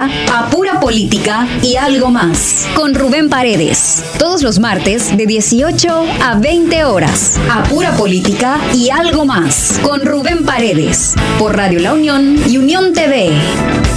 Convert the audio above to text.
A Pura Política y algo más, con Rubén Paredes. Todos los martes de 18 a 20 horas. A Pura Política y algo más, con Rubén Paredes. Por Radio La Unión y Unión TV.